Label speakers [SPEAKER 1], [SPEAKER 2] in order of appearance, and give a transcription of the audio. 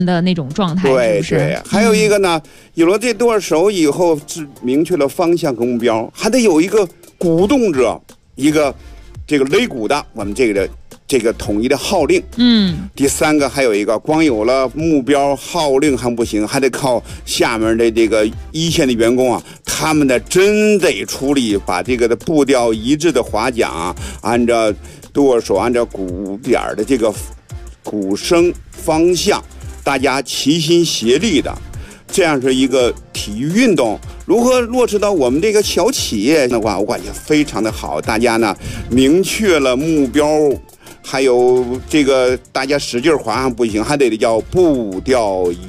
[SPEAKER 1] 的那种状态，
[SPEAKER 2] 对
[SPEAKER 1] 是不是？
[SPEAKER 2] 对，还有一个呢，有了这舵手以后，是明确了方向和目标，还得有一个鼓动者，一个这个擂鼓的，我们这个统一的号令。第三个还有一个，光有了目标号令还不行，还得靠下面的这个一线的员工啊，他们呢真得出力，把这个的步调一致的划桨啊，按照舵手按照鼓点的这个鼓声方向，大家齐心协力的，这样是一个体育运动。如何落实到我们这个小企业的话，我感觉非常的好。大家呢明确了目标，还有这个大家使劲划还不行，还得叫步调